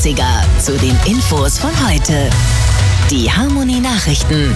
Zu den Infos von heute. Die Harmonie-Nachrichten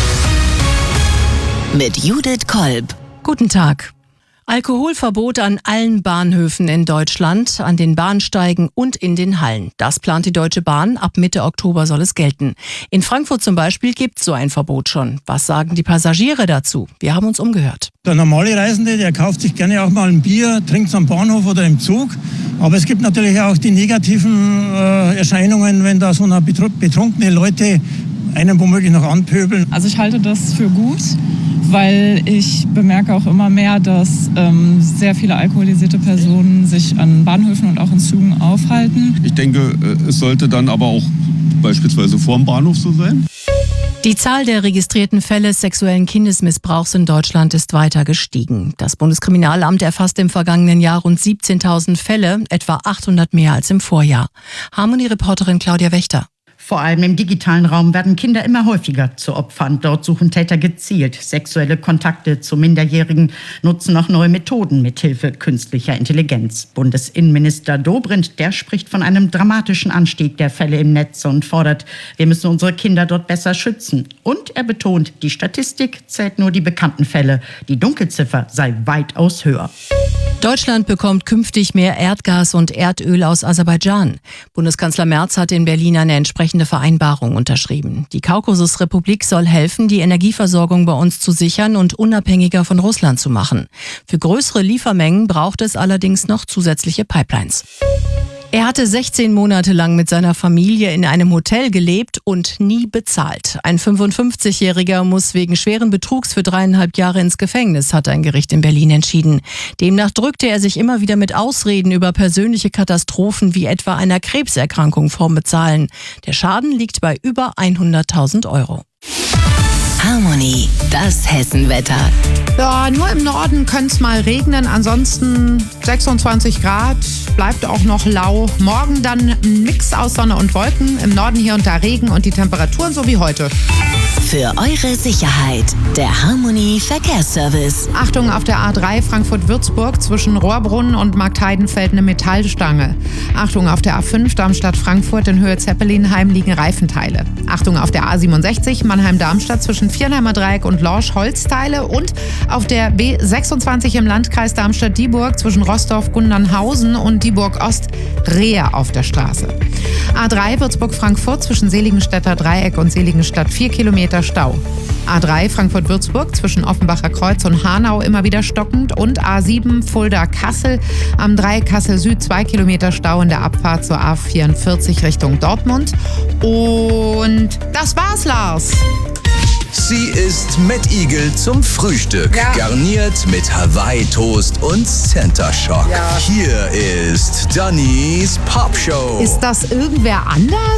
mit Judith Kolb. Guten Tag. Alkoholverbot an allen Bahnhöfen in Deutschland, an den Bahnsteigen und in den Hallen. Das plant die Deutsche Bahn. Ab Mitte Oktober soll es gelten. In Frankfurt zum Beispiel gibt es so ein Verbot schon. Was sagen die Passagiere dazu? Wir haben uns umgehört. Der normale Reisende, der kauft sich gerne auch mal ein Bier, trinkt es am Bahnhof oder im Zug. Aber es gibt natürlich auch die negativen Erscheinungen, wenn da so betrunkene Leute einen womöglich noch anpöbeln. Also ich halte das für gut, weil ich bemerke auch immer mehr, dass sehr viele alkoholisierte Personen sich an Bahnhöfen und auch in Zügen aufhalten. Ich denke, es sollte dann aber auch beispielsweise vor dem Bahnhof so sein. Die Zahl der registrierten Fälle sexuellen Kindesmissbrauchs in Deutschland ist weiter gestiegen. Das Bundeskriminalamt erfasste im vergangenen Jahr rund 17.000 Fälle, etwa 800 mehr als im Vorjahr. Harmonie-Reporterin Claudia Wächter. Vor allem im digitalen Raum werden Kinder immer häufiger zu Opfern. Dort suchen Täter gezielt sexuelle Kontakte zu Minderjährigen, nutzen auch neue Methoden mithilfe künstlicher Intelligenz. Bundesinnenminister Dobrindt, der spricht von einem dramatischen Anstieg der Fälle im Netz und fordert, wir müssen unsere Kinder dort besser schützen. Und er betont, die Statistik zählt nur die bekannten Fälle. Die Dunkelziffer sei weitaus höher. Deutschland bekommt künftig mehr Erdgas und Erdöl aus Aserbaidschan. Bundeskanzler Merz hat in Berlin eine entsprechende Vereinbarung unterschrieben. Die Kaukasusrepublik soll helfen, die Energieversorgung bei uns zu sichern und unabhängiger von Russland zu machen. Für größere Liefermengen braucht es allerdings noch zusätzliche Pipelines. Er hatte 16 Monate lang mit seiner Familie in einem Hotel gelebt und nie bezahlt. Ein 55-Jähriger muss wegen schweren Betrugs für 3,5 Jahre ins Gefängnis, hat ein Gericht in Berlin entschieden. Demnach drückte er sich immer wieder mit Ausreden über persönliche Katastrophen wie etwa einer Krebserkrankung vorm Bezahlen. Der Schaden liegt bei über 100.000 Euro. Harmonie, das Hessenwetter. Ja, nur im Norden könnte es mal regnen, ansonsten 26 Grad, bleibt auch noch lau. Morgen dann ein Mix aus Sonne und Wolken, im Norden hier und da Regen und die Temperaturen so wie heute. Für eure Sicherheit, der Harmonie Verkehrsservice. Achtung auf der A3 Frankfurt-Würzburg zwischen Rohrbrunn und Marktheidenfeld eine Metallstange. Achtung auf der A5 Darmstadt-Frankfurt in Höhe Zeppelinheim liegen Reifenteile. Achtung auf der A67 Mannheim-Darmstadt zwischen Vierenheimer Dreieck und Lorsch Holzteile und auf der B26 im Landkreis Darmstadt-Dieburg zwischen Rossdorf-Gundernhausen und Dieburg-Ost Rehe auf der Straße. A3 Würzburg-Frankfurt zwischen Seligenstädter Dreieck und Seligenstadt 4 Kilometer Stau. A3 Frankfurt-Würzburg zwischen Offenbacher Kreuz und Hanau immer wieder stockend und A7 Fulda-Kassel am Dreieck Kassel Süd 2 Kilometer Stau in der Abfahrt zur A44 Richtung Dortmund. Und das war's, Lars. Sie ist Mad Eagle zum Frühstück. Ja. Garniert mit Hawaii-Toast und Center Shock. Ja. Hier ist Dannys Pop Show. Ist das irgendwer anders?